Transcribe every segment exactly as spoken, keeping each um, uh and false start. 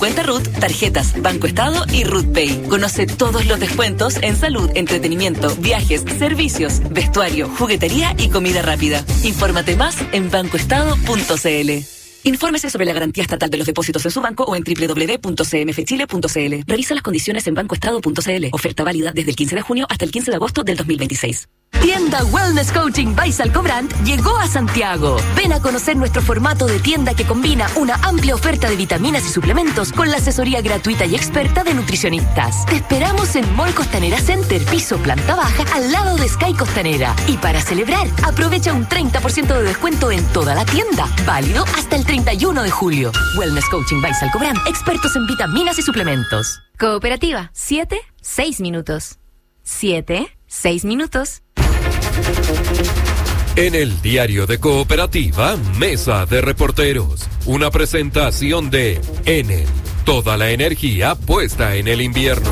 Cuenta R U T, tarjetas, Banco Estado y R U T Pay. Conoce todos los descuentos en salud, entretenimiento, viajes, servicios, vestuario, juguetería y comida rápida. Infórmate más en banco estado punto c l. Infórmese sobre la garantía estatal de los depósitos en su banco o en doble u doble u doble u punto c m f chile punto c l. Revisa las condiciones en banco estado punto c l. Oferta válida desde el quince de junio hasta el quince de agosto del dos mil veintiséis. Tienda Wellness Coaching by Salcobrand llegó a Santiago. Ven a conocer nuestro formato de tienda que combina una amplia oferta de vitaminas y suplementos con la asesoría gratuita y experta de nutricionistas. Te esperamos en Mall Costanera Center, piso planta baja, al lado de Sky Costanera. Y para celebrar, aprovecha un treinta por ciento de descuento en toda la tienda. Válido hasta el treinta y uno de julio. Wellness Coaching by Salcobrand, expertos en vitaminas y suplementos. Cooperativa, siete, seis minutos. siete, seis minutos. En el diario de Cooperativa, Mesa de Reporteros, una presentación de Enel, toda la energía puesta en el invierno.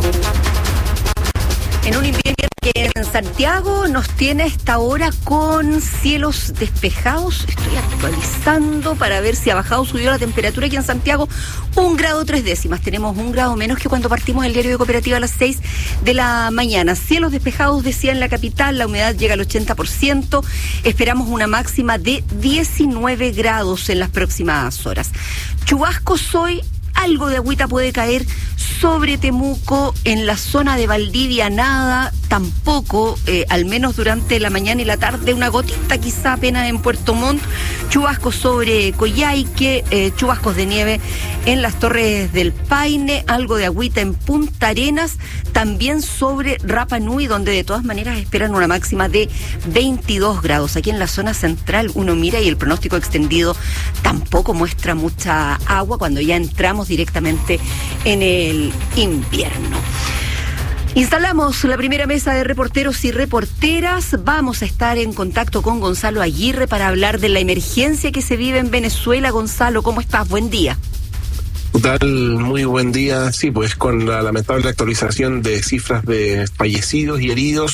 En un invierno que en Santiago nos tiene a esta hora con cielos despejados. Estoy actualizando para ver si ha bajado o subió la temperatura aquí en Santiago. Un grado tres décimas. Tenemos un grado menos que cuando partimos el diario de Cooperativa a las seis de la mañana. Cielos despejados, decía en la capital. La humedad llega al ochenta por ciento. Esperamos una máxima de diecinueve grados en las próximas horas. Chubascos hoy. Algo de agüita puede caer sobre Temuco, en la zona de Valdivia nada, tampoco, eh, al menos durante la mañana y la tarde, una gotita quizá apenas en Puerto Montt, chubascos sobre Coyhaique, eh, chubascos de nieve en las Torres del Paine, algo de agüita en Punta Arenas, también sobre Rapa Nui, donde de todas maneras esperan una máxima de veintidós grados. Aquí en la zona central uno mira y el pronóstico extendido tampoco muestra mucha agua cuando ya entramos directamente en el invierno. Instalamos la primera mesa de reporteros y reporteras. Vamos a estar en contacto con Gonzalo Aguirre para hablar de la emergencia que se vive en Venezuela. Gonzalo, ¿cómo estás? Buen día. ¿Qué tal? Muy buen día. Sí, pues con la lamentable actualización de cifras de fallecidos y heridos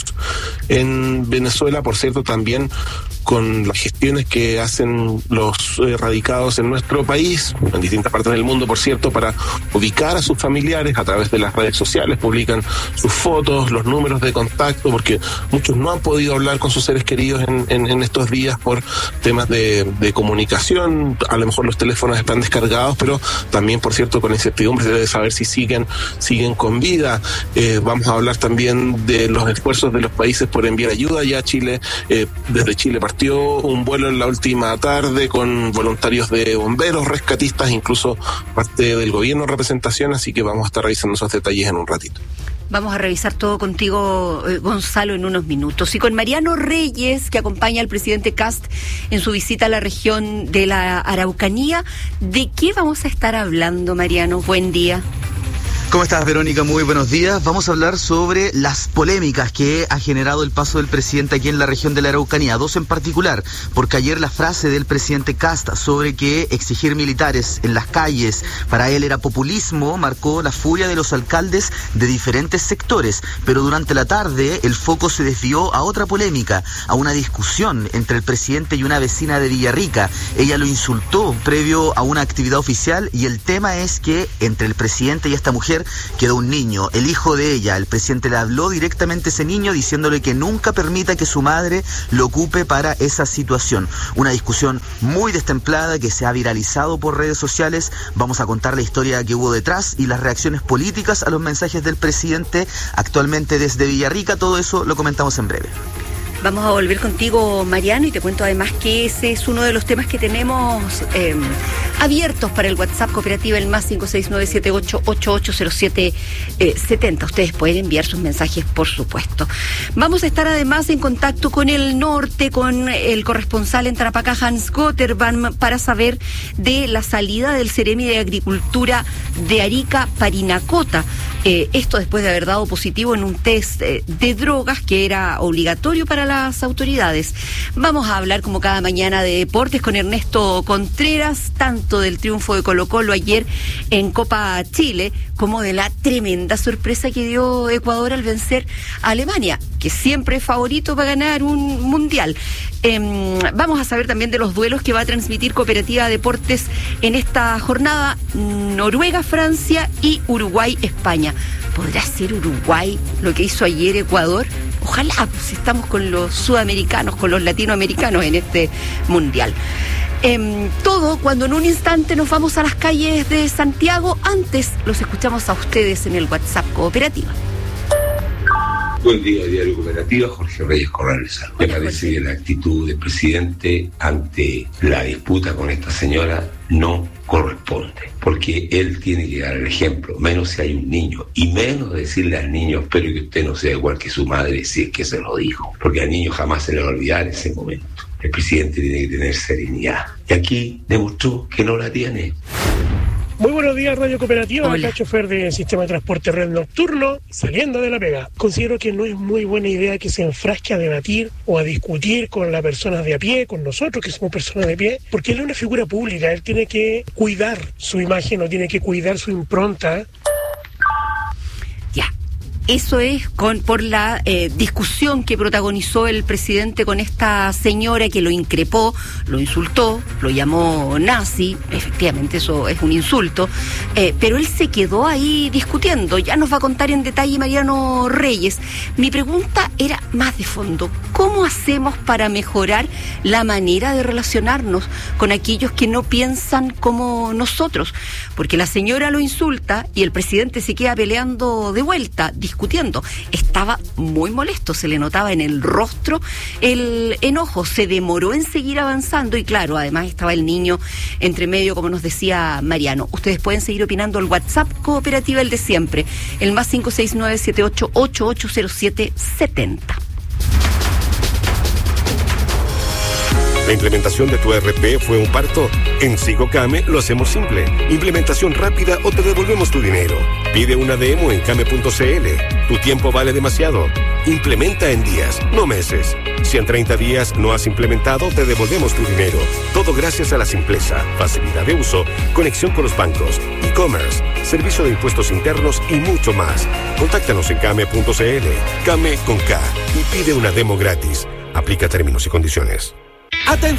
en Venezuela, por cierto, también con las gestiones que hacen los eh, radicados en nuestro país, en distintas partes del mundo, por cierto, para ubicar a sus familiares a través de las redes sociales, publican sus fotos, los números de contacto, porque muchos no han podido hablar con sus seres queridos en, en, en estos días por temas de, de comunicación. A lo mejor los teléfonos están descargados, pero también, por cierto, con incertidumbre de saber si siguen, siguen con vida. Eh, vamos a hablar también de los esfuerzos de los países por enviar ayuda. Ya Chile, eh, desde Chile partió un vuelo en la última tarde con voluntarios de bomberos, rescatistas, incluso parte del gobierno en representación, así que vamos a estar revisando esos detalles en un ratito. Vamos a revisar todo contigo, eh, Gonzalo, en unos minutos. Y con Mariano Reyes, que acompaña al presidente Kast en su visita a la región de la Araucanía. ¿De qué vamos a estar hablando, Mariano? Buen día. ¿Cómo estás, Verónica? Muy buenos días. Vamos a hablar sobre las polémicas que ha generado el paso del presidente aquí en la región de la Araucanía, dos en particular, porque ayer la frase del presidente Kast sobre que exigir militares en las calles para él era populismo marcó la furia de los alcaldes de diferentes sectores, pero durante la tarde el foco se desvió a otra polémica, a una discusión entre el presidente y una vecina de Villarrica. Ella lo insultó previo a una actividad oficial y el tema es que entre el presidente y esta mujer quedó un niño, el hijo de ella. El presidente le habló directamente a ese niño diciéndole que nunca permita que su madre lo ocupe para esa situación. Una discusión muy destemplada que se ha viralizado por redes sociales. Vamos a contar la historia que hubo detrás y las reacciones políticas a los mensajes del presidente actualmente desde Villarrica. Todo eso lo comentamos en breve. Vamos a volver contigo, Mariano, y te cuento además que ese es uno de los temas que tenemos eh, abiertos para el WhatsApp Cooperativa, el más cinco seis nueve siete ocho ocho ocho cero siete siete cero. Ustedes pueden enviar sus mensajes, por supuesto. Vamos a estar además en contacto con el norte, con el corresponsal en Tarapacá, Hans Gotterban, para saber de la salida del Ceremi de Agricultura de Arica, Parinacota. Eh, esto después de haber dado positivo en un test eh, de drogas que era obligatorio para las autoridades. Vamos a hablar como cada mañana de deportes con Ernesto Contreras, tanto tanto del triunfo de Colo-Colo ayer en Copa Chile como de la tremenda sorpresa que dio Ecuador al vencer a Alemania, que siempre es favorito para ganar un mundial. Eh, vamos a saber también de los duelos que va a transmitir Cooperativa Deportes en esta jornada: Noruega, Francia y Uruguay, España. ¿Podrá ser Uruguay lo que hizo ayer Ecuador? Ojalá, pues estamos con los sudamericanos, con los latinoamericanos en este mundial. Eh, todo cuando en un instante nos vamos a las calles de Santiago. Antes los escuchamos a ustedes en el WhatsApp Cooperativa. Buen día, Diario Cooperativa. Jorge Reyes Corrales. Me parece que la actitud del presidente ante la disputa con esta señora no corresponde, porque él tiene que dar el ejemplo, menos si hay un niño, y menos decirle al niño: espero que usted no sea igual que su madre, si es que se lo dijo, porque al niño jamás se le va a olvidar ese momento. El presidente tiene que tener serenidad, y aquí demostró que no la tiene. Muy buenos días, Radio Cooperativa. Hola. Acá chofer de Sistema de Transporte Red Nocturno, saliendo de la pega. Considero que no es muy buena idea que se enfrasque a debatir o a discutir con las personas de a pie, con nosotros que somos personas de pie, porque él es una figura pública, él tiene que cuidar su imagen o tiene que cuidar su impronta. Ya. Eso es con por la eh, discusión que protagonizó el presidente con esta señora que lo increpó, lo insultó, lo llamó nazi. Efectivamente, eso es un insulto, eh, pero él se quedó ahí discutiendo. Ya nos va a contar en detalle Mariano Reyes. Mi pregunta era más de fondo: ¿cómo hacemos para mejorar la manera de relacionarnos con aquellos que no piensan como nosotros? Porque la señora lo insulta y el presidente se queda peleando de vuelta, discutiendo. Estaba muy molesto, se le notaba en el rostro el enojo, se demoró en seguir avanzando y claro, además estaba el niño entre medio, como nos decía Mariano. Ustedes pueden seguir opinando al WhatsApp Cooperativa, el de siempre, el más cinco seis nueve siete ocho ocho ocho cero siete siete cero. ¿La implementación de tu E R P fue un parto? En Sigocame lo hacemos simple. Implementación rápida o te devolvemos tu dinero. Pide una demo en came punto cl. Tu tiempo vale demasiado. Implementa en días, no meses. Si en treinta días no has implementado, te devolvemos tu dinero. Todo gracias a la simpleza, facilidad de uso, conexión con los bancos, e-commerce, servicio de impuestos internos y mucho más. Contáctanos en came punto cl. Came con K y pide una demo gratis. Aplica términos y condiciones. Atención.